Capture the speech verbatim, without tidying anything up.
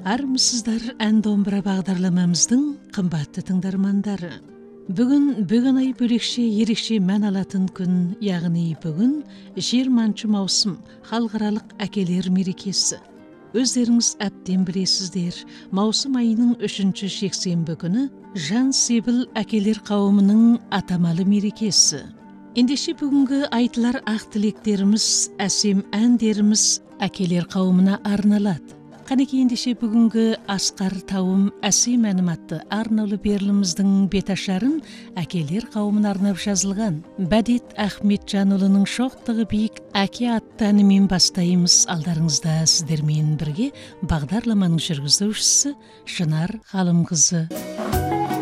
Армысыздар ән домбыра бағдарламамыздың қымбатты тыңдармандары. Бүгін бүгін ай бөлекше ерекше мән алатын күн, яғни бүгін жиырманшы маусым халықаралық әкелер мерекесі. Өздеріңіз әбден білесіздер, маусым айының үшінші жексенбі күні жан себіл әкелер қауымының атамалы мерекесі. Ендеше бүгінгі айтылар ақ тілектеріміз, әсем әндеріміз әкелер қауымына арналады. Қанеке ендеше бүгінгі асқар тауым әсем әнім атты арнаулы беріліміздің беташарын әкелер қауымына арнап жазылған Бәдет Ахметжанұлының шоқтығы биік әке атты әнімен бастаймыз. Алдарыңызда сіздермен бірге бағдарламаның жүргізушісі Шынар Ғалымқызы.